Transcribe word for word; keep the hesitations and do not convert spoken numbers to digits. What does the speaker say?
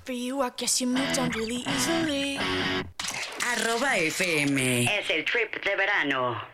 For you, I guess you moved on really easily. Arroba F M. Es el trip de verano.